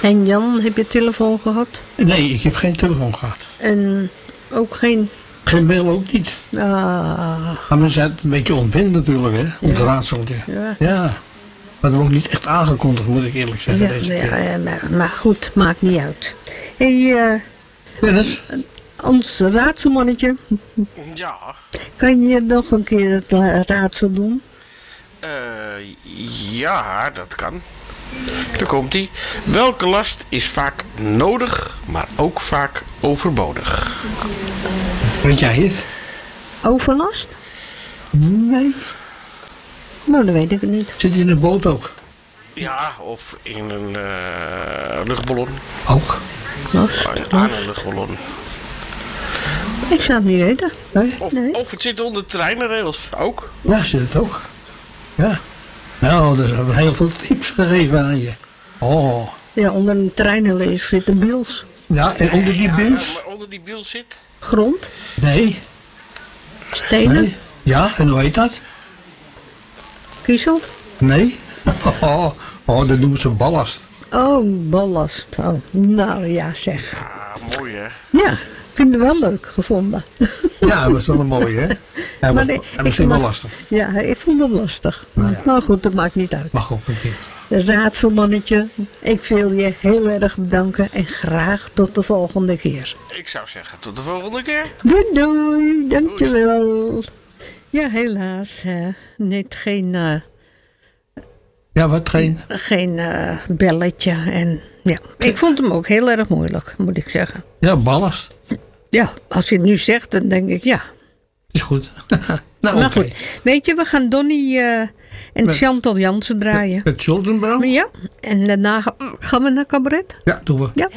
En Jan, heb je telefoon gehad? Nee, ik heb geen telefoon gehad. En ook geen... Geen mail ook niet. Maar men zei het een beetje ontwend natuurlijk, hè? Ons raadseltje. Ja. Maar dat hebben we ook niet echt aangekondigd, moet ik eerlijk zeggen. Deze keer. Maar goed, maakt niet uit. Hey, Dennis? ons raadselmannetje. Ja. Kan je nog een keer het raadsel doen? Ja, dat kan. Daar komt ie. Welke last is vaak nodig, maar ook vaak overbodig? Weet jij het? Overlast? Nee. Nou, dan weet ik het niet. Zit je in een boot ook? Ja, of in een luchtballon. Ook. Aan een luchtballon. Ik zou het niet weten. Nee? Of het zit onder treinrails. Ook. Ja, zit het ook. Ja. Nou, dus hebben we heel veel tips gegeven aan je. Oh. Ja, onder een treinenlees zit een biels. Ja, en onder die biels? Maar onder die biel zit? Grond, Nee. stenen, Nee. Ja, en hoe heet dat? kiezel. Nee. Oh, dat noemen ze ballast. Oh, ballast. Oh, nou ja, zeg. Ah, mooi hè? Ja, ik vind het wel leuk gevonden. Ja, dat is wel een mooie, hè? Hij was misschien wel lastig. Ja, ik vond het lastig. Ja. Nou goed, dat maakt niet uit. Mag ook een keer. Raadselmannetje, ik wil je heel erg bedanken en graag tot de volgende keer. Ik zou zeggen, tot de volgende keer. Doei doei, dankjewel. Ja, helaas, net geen Ja, wat geen? belletje. En ja, ik vond hem ook heel erg moeilijk, moet ik zeggen. Ja, ballast. Ja, als je het nu zegt, dan denk ik ja. Is goed. Nou, Maar oké. goed, weet je, we gaan Donnie en Chantal Jansen draaien. Het Children Bro? Ja, en daarna gaan we naar cabaret. Ja, doen we. Ja.